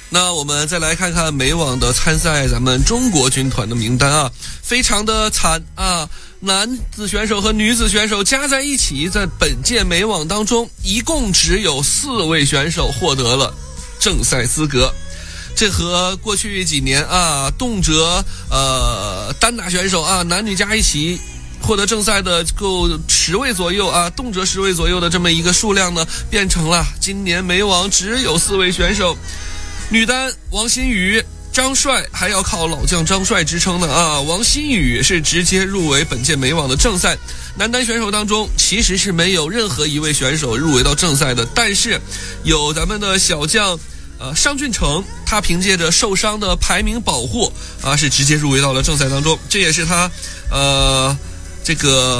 那我们再来看看美网的参赛咱们中国军团的名单啊，非常的惨啊！男子选手和女子选手加在一起，在本届美网当中，一共只有4位选手获得了正赛资格。这和过去几年啊，动辄单打选手啊，男女加一起获得正赛的够10位左右啊，动辄10位左右的这么一个数量呢，变成了今年美网只有4位选手。女单王欣雨、张帅还要靠老将张帅支撑呢啊！王欣雨是直接入围本届美网的正赛。男单选手当中其实是没有任何一位选手入围到正赛的，但是有咱们的小将尚俊成，他凭借着受伤的排名保护啊，是直接入围到了正赛当中。这也是他这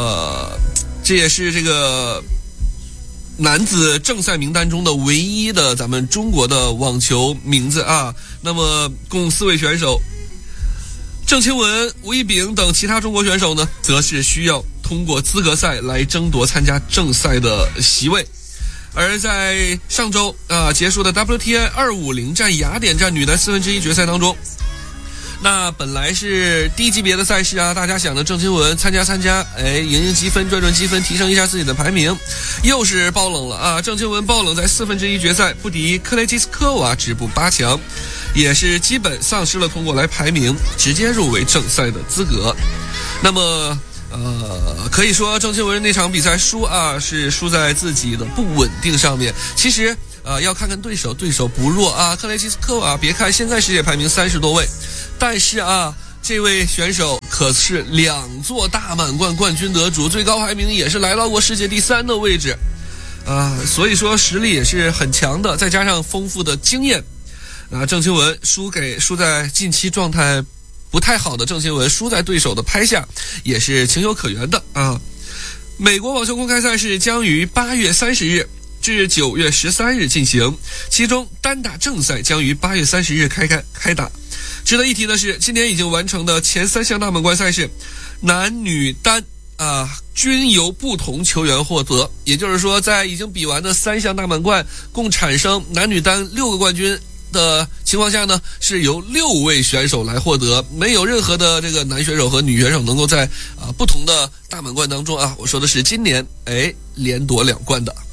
个男子正赛名单中的唯一的咱们中国的网球名字啊。那么共4位选手，郑钦文、吴一丙等其他中国选手呢，则是需要通过资格赛来争夺参加正赛的席位。而在上周结束的 WTA 250站雅典站女单1/4决赛当中，那本来是低级别的赛事啊，大家想着郑钦文参加，赢积分，赚积分，提升一下自己的排名，又是爆冷了啊！郑钦文爆冷在1/4决赛不敌克雷基斯科娃，止步8强，也是基本丧失了通过来排名，直接入围正赛的资格。那么可以说郑钦文那场比赛输啊，是输在自己的不稳定上面。其实要看看对手不弱啊，克雷基斯科娃别看现在世界排名30多位，但是啊，这位选手可是2座大满贯冠军得主，最高排名也是来到过世界第3的位置所以说实力也是很强的，再加上丰富的经验郑钦文输在近期状态不太好的郑钦文输在对手的拍下，也是情有可原的啊。美国网球公开赛事将于8月30日至9月13日进行，其中单打正赛将于8月30日开打。值得一提的是，今年已经完成的前3项大满贯赛事，男女单均由不同球员获得，也就是说，在已经比完的3项大满贯共产生男女单6个冠军的情况下呢，是由6位选手来获得，没有任何的这个男选手和女选手能够在不同的大满贯当中我说的是今年连夺2冠的。